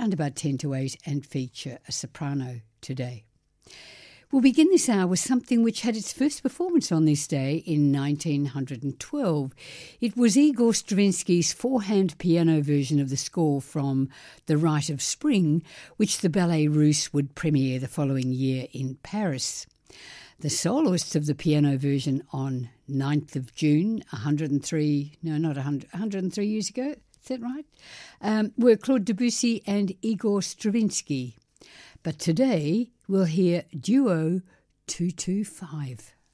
around about 10 to 8 and feature a soprano today. We'll begin this hour with something which had its first performance on this day in 1912. It was Igor Stravinsky's four-hand piano version of the score from The Rite of Spring, which the Ballet Russe would premiere the following year in Paris. The soloists of the piano version on 9th of June, 103 years ago, is that right? Were Claude Debussy and Igor Stravinsky. But today we'll hear Duo 225.